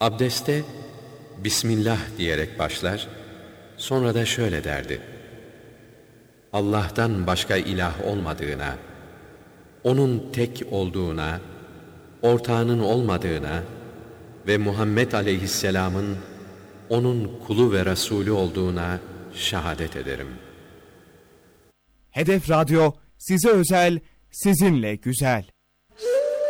Abdeste Bismillah diyerek başlar, sonra da şöyle derdi: Allah'tan başka ilah olmadığına, O'nun tek olduğuna, ortağının olmadığına ve Muhammed Aleyhisselam'ın O'nun kulu ve Resulü olduğuna şehadet ederim. Hedef Radyo size özel, sizinle güzel.